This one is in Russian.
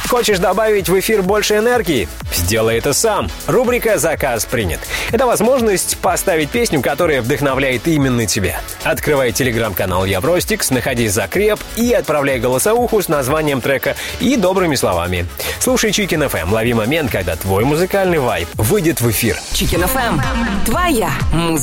Хочешь добавить в эфир больше энергии? Сделай это сам. Рубрика «Заказ принят». Это возможность поставить песню, которая вдохновляет именно тебя. Открывай телеграм-канал Евростикс, находи закреп и отправляй голосовуху с названием трека и добрыми словами. Слушай Chicken FM, лови момент, когда твой музыкальный вайб выйдет в эфир. Chicken FM. Твоя музыка.